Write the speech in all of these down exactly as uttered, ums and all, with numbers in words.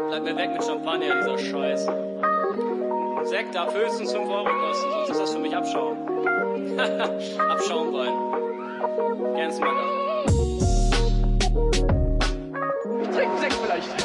Bleib mir weg mit Champagner, dieser Scheiß. Sekt darf höchstens fünf Euro kosten, sonst ist das für mich Abschaum. Abschaumwein. Gern Smacker. Trink Sekt vielleicht.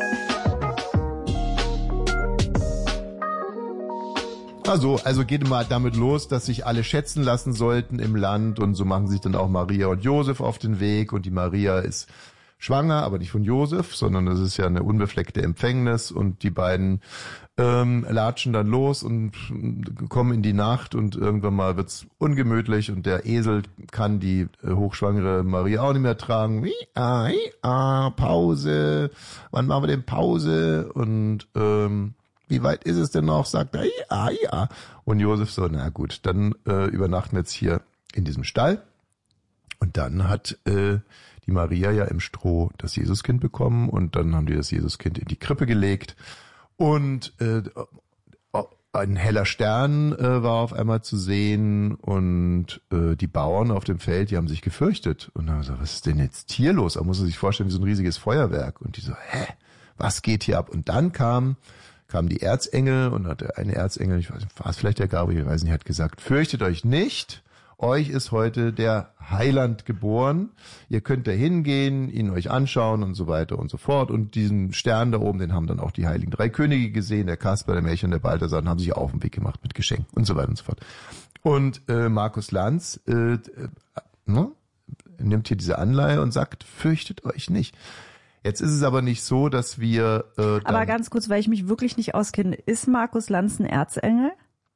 Also, also geht mal damit los, dass sich alle schätzen lassen sollten im Land und so machen sich dann auch Maria und Josef auf den Weg und die Maria ist schwanger, aber nicht von Josef, sondern das ist ja eine unbefleckte Empfängnis und die beiden ähm, latschen dann los und kommen in die Nacht und irgendwann mal wird's ungemütlich und der Esel kann die äh, hochschwangere Maria auch nicht mehr tragen. Wie, ah, ah, Pause, wann machen wir denn Pause und ähm, wie weit ist es denn noch? Sagt er, ja, ja. Und Josef so, na gut, dann äh, übernachten wir jetzt hier in diesem Stall. Und dann hat äh, die Maria ja im Stroh das Jesuskind bekommen und dann haben die das Jesuskind in die Krippe gelegt. Und äh, ein heller Stern äh, war auf einmal zu sehen und äh, die Bauern auf dem Feld, die haben sich gefürchtet. Und dann haben sie gesagt, was ist denn jetzt hier los? Da muss man sich vorstellen, wie so ein riesiges Feuerwerk. Und die so, hä, was geht hier ab? Und dann kam... kamen die Erzengel und hat der eine Erzengel, ich weiß nicht, war es vielleicht der Gabriel, ich weiß nicht, hat gesagt, fürchtet euch nicht, euch ist heute der Heiland geboren, ihr könnt da hingehen, ihn euch anschauen und so weiter und so fort und diesen Stern da oben, den haben dann auch die heiligen drei Könige gesehen, der Kasper, der Melchior und der Balthasar und haben sich auf den Weg gemacht mit Geschenken und so weiter und so fort. Und äh, Markus Lanz äh, äh, ne, nimmt hier diese Anleihe und sagt, fürchtet euch nicht. Jetzt ist es aber nicht so, dass wir... Äh, aber ganz kurz, weil ich mich wirklich nicht auskenne, ist Markus Lanz ein Erzengel?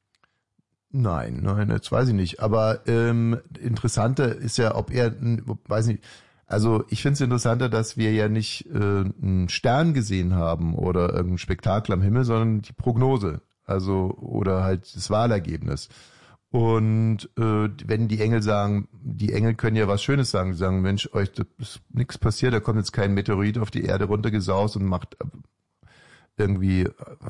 Nein, nein, das weiß ich nicht. Aber ähm, interessanter ist ja, ob er, weiß nicht, also ich finde es interessanter, dass wir ja nicht äh, einen Stern gesehen haben oder irgendein Spektakel am Himmel, sondern die Prognose, also oder halt das Wahlergebnis. Und äh, wenn die Engel sagen, die Engel können ja was Schönes sagen, die sagen, Mensch, euch da ist nichts passiert, da kommt jetzt kein Meteorit auf die Erde runtergesaust und macht irgendwie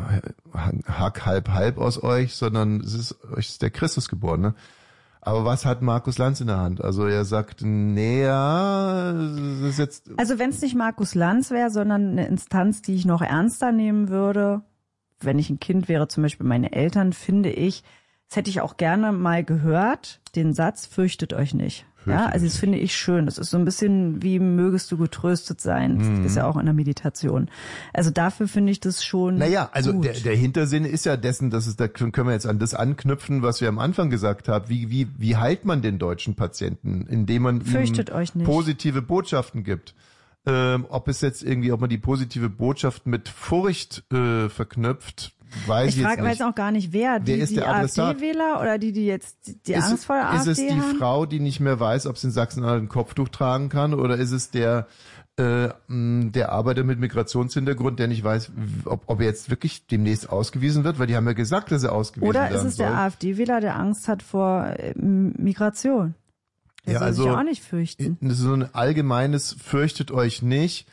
Hack halb halb aus euch, sondern es ist euch ist der Christus geboren, ne? Aber was hat Markus Lanz in der Hand? Also er sagt, nee, ja, das ist jetzt... Also wenn es nicht Markus Lanz wäre, sondern eine Instanz, die ich noch ernster nehmen würde, wenn ich ein Kind wäre, zum Beispiel meine Eltern, finde ich, das hätte ich auch gerne mal gehört, den Satz, fürchtet euch nicht. Fürchtet ja, also das finde ich schön. Das ist so ein bisschen wie mögest du getröstet sein. Das mhm. ist ja auch in der Meditation. Also dafür finde ich das schon Naja, also gut. Der, der Hintersinn ist ja dessen, dass es, da können wir jetzt an das anknüpfen, was wir am Anfang gesagt haben. Wie, wie, wie heilt man den deutschen Patienten? Indem man Fürchtet ihm euch nicht. positive Botschaften gibt. Ähm, ob es jetzt irgendwie, ob man die positive Botschaft mit Furcht äh, verknüpft, weiß ich, ich frage jetzt auch gar nicht, wer. Die, wer ist die der AfD-Wähler oder die, die jetzt die ist, Angst vor der AfD haben? Ist es die haben? Frau, die nicht mehr weiß, ob sie in Sachsen-Anhalt ein Kopftuch tragen kann, oder ist es der äh, der Arbeiter mit Migrationshintergrund, der nicht weiß, ob, ob er jetzt wirklich demnächst ausgewiesen wird, weil die haben ja gesagt, dass er ausgewiesen oder werden soll. Oder ist es der AfD-Wähler, der Angst hat vor äh, Migration? Der ja, soll also sich ja auch nicht fürchten. Das ist so ein allgemeines fürchtet euch nicht.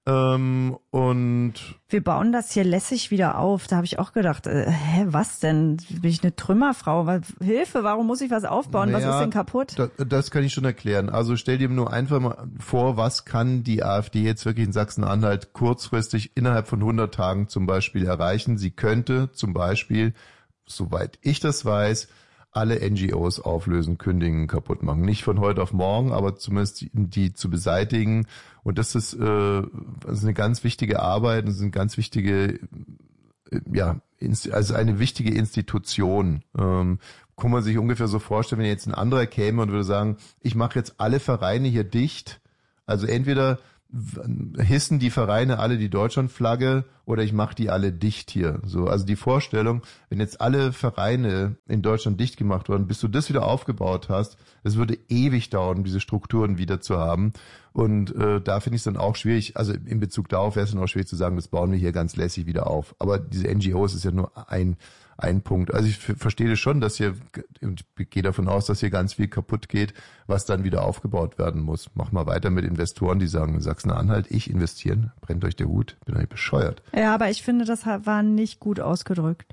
Ähm, und wir bauen das hier lässig wieder auf. Da habe ich auch gedacht, äh, hä, was denn? Bin ich eine Trümmerfrau? Was, Hilfe, warum muss ich was aufbauen? Naja, was ist denn kaputt? Das, das kann ich schon erklären. Also stell dir nur einfach mal vor, was kann die AfD jetzt wirklich in Sachsen-Anhalt kurzfristig innerhalb von hundert Tagen zum Beispiel erreichen? Sie könnte zum Beispiel, soweit ich das weiß, alle N G Os auflösen, kündigen, kaputt machen. Nicht von heute auf morgen, aber zumindest die, die zu beseitigen. Und das ist, äh, das ist eine ganz wichtige Arbeit, das ist eine ganz wichtige, äh, ja, also eine wichtige Institution. Ähm, kann man sich ungefähr so vorstellen, wenn jetzt ein anderer käme und würde sagen, ich mache jetzt alle Vereine hier dicht. Also entweder hissen die Vereine alle die Deutschlandflagge oder ich mache die alle dicht hier. So, also die Vorstellung, wenn jetzt alle Vereine in Deutschland dicht gemacht wurden, bis du das wieder aufgebaut hast, es würde ewig dauern, diese Strukturen wieder zu haben. Und äh, da finde ich es dann auch schwierig, also in Bezug darauf wäre es dann auch schwierig zu sagen, das bauen wir hier ganz lässig wieder auf. Aber diese N G Os ist ja nur ein ein Punkt. Also ich f- verstehe das schon, dass hier, und ich gehe davon aus, dass hier ganz viel kaputt geht, was dann wieder aufgebaut werden muss. Mach mal weiter mit Investoren, die sagen, in Sachsen-Anhalt, ich investieren, brennt euch der Hut, bin euch bescheuert. Ja, aber ich finde, das war nicht gut ausgedrückt.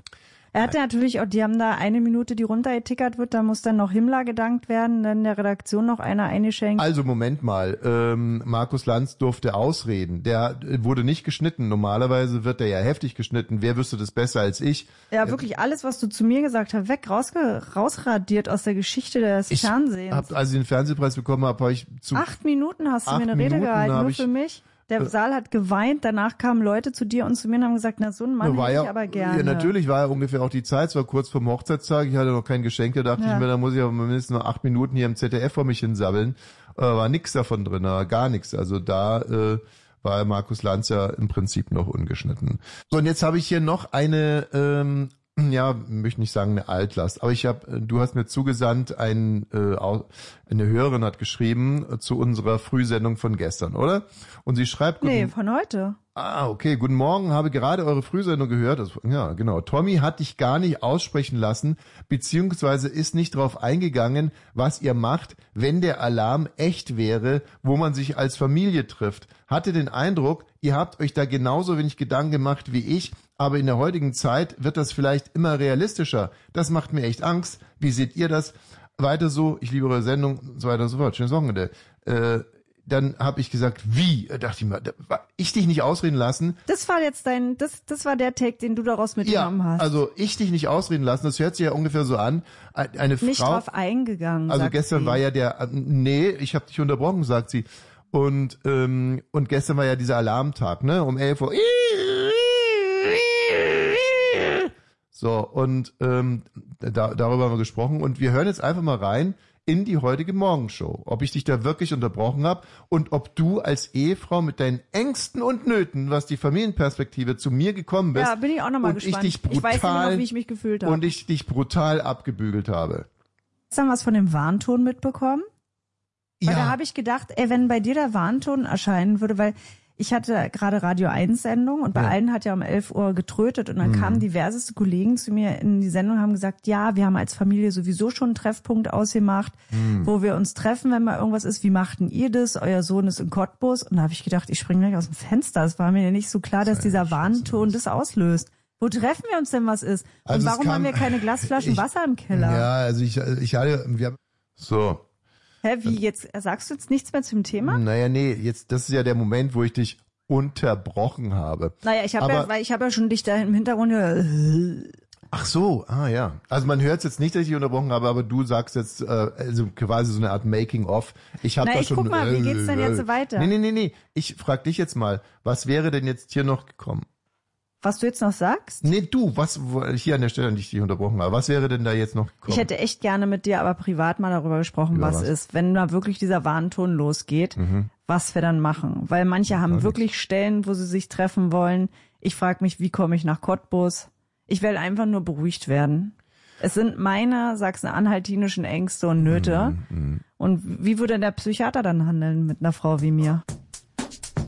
Er hatte natürlich auch, die haben da eine Minute, die runtergetickert wird, da muss dann noch Himmler gedankt werden, dann der Redaktion noch einer eingeschenkt. Also Moment mal, ähm, Markus Lanz durfte ausreden. Der wurde nicht geschnitten. Normalerweise wird der ja heftig geschnitten. Wer wüsste das besser als ich? Ja, wirklich alles, was du zu mir gesagt hast, weg, rausge rausradiert aus der Geschichte des ich Fernsehens. Hab, als ich den Fernsehpreis bekommen habe, habe ich zu... Acht Minuten hast du mir eine Rede Minuten gehalten, nur ich, für mich. Der Saal hat geweint, danach kamen Leute zu dir und zu mir und haben gesagt, na, so ein Mann hätte ja, ich aber gerne. Ja, natürlich war ja ungefähr auch die Zeit, es war kurz vorm Hochzeitstag, ich hatte noch kein Geschenk, da dachte ja. ich mir, da muss ich aber mindestens noch acht Minuten hier im Z D F vor mich hinsabbeln. Äh, war nix davon drin, gar nichts. Also da äh, war Markus Lanz ja im Prinzip noch ungeschnitten. So, und jetzt habe ich hier noch eine... Ähm, ja, möchte nicht sagen eine Altlast, aber ich habe, du hast mir zugesandt, ein, äh, eine Hörerin hat geschrieben äh, zu unserer Frühsendung von gestern, oder? Und sie schreibt... Nee, von heute. Ah, okay, guten Morgen, habe gerade eure Frühsendung gehört. Das, ja, genau. Tommy hat dich gar nicht aussprechen lassen, beziehungsweise ist nicht darauf eingegangen, was ihr macht, wenn der Alarm echt wäre, wo man sich als Familie trifft. Hatte den Eindruck, ihr habt euch da genauso wenig Gedanken gemacht wie ich, aber in der heutigen Zeit wird das vielleicht immer realistischer. Das macht mir echt Angst. Wie seht ihr das? Weiter so, ich liebe eure Sendung und so weiter und so fort. Schönes Wochenende. Äh, dann habe ich gesagt, wie? Da dachte ich mir, ich dich nicht ausreden lassen. Das war jetzt dein, das, das war der Take, den du daraus mitgenommen ja, hast. Also ich dich nicht ausreden lassen, das hört sich ja ungefähr so an. Eine Frau. Nicht drauf eingegangen. Also sagt gestern sie. war ja der, nee, ich habe dich unterbrochen, sagt sie. Und ähm, und gestern war ja dieser Alarmtag, ne? Um elf Uhr. So, und ähm, da, darüber haben wir gesprochen. Und wir hören jetzt einfach mal rein in die heutige Morgenshow. Ob ich dich da wirklich unterbrochen habe und ob du als Ehefrau mit deinen Ängsten und Nöten, was die Familienperspektive, zu mir gekommen bist. Ja, bin ich auch nochmal gespannt. Ich, dich brutal, ich weiß nicht noch, wie ich mich gefühlt habe. Und ich dich brutal abgebügelt habe. Hast du was von dem Warnton mitbekommen? Weil Ja. da habe ich gedacht, ey, wenn bei dir der Warnton erscheinen würde, weil ich hatte gerade Radio eins Sendung und bei Ja. allen hat ja um elf Uhr getrötet und dann Mhm. kamen diverseste Kollegen zu mir in die Sendung und haben gesagt, ja, wir haben als Familie sowieso schon einen Treffpunkt ausgemacht, Mhm. wo wir uns treffen, wenn mal irgendwas ist. Wie machten ihr das? Euer Sohn ist in Cottbus. Und da habe ich gedacht, ich springe gleich aus dem Fenster. Es war mir ja nicht so klar, dass dieser Warnton das auslöst. Wo treffen wir uns denn, was ist? Und Also es warum kam- haben wir keine Glasflaschen ich- Wasser im Keller? Ja, also ich, ich hatte, wir haben, so. Hä, wie jetzt? Sagst du jetzt nichts mehr zum Thema? Naja, nee, jetzt, das ist ja der Moment, wo ich dich unterbrochen habe. Naja, ich habe Aber- ja, weil ich habe ja schon dich da im Hintergrund. äh, Ach so, ah ja. Also man hört es jetzt nicht, dass ich dich unterbrochen habe, aber du sagst jetzt äh, also quasi so eine Art Making-of. Ich habe Na, da ich schon. guck mal, wie geht's denn jetzt weiter? Nee, nee, nee, nee. Ich frag dich jetzt mal, was wäre denn jetzt hier noch gekommen? Was du jetzt noch sagst? Nee, du, was wo, hier an der Stelle, an die ich dich unterbrochen habe. Was wäre denn da jetzt noch gekommen? Ich hätte echt gerne mit dir aber privat mal darüber gesprochen, Über was, was? ist, wenn da wirklich dieser Warnton losgeht, Mhm. was wir dann machen. Weil manche haben nix. wirklich Stellen, wo sie sich treffen wollen. Ich frage mich, wie komme ich nach Cottbus? Ich will einfach nur beruhigt werden. Es sind meine sachsen-anhaltinischen Ängste und Nöte. Mhm. Und wie würde der Psychiater dann handeln mit einer Frau wie mir?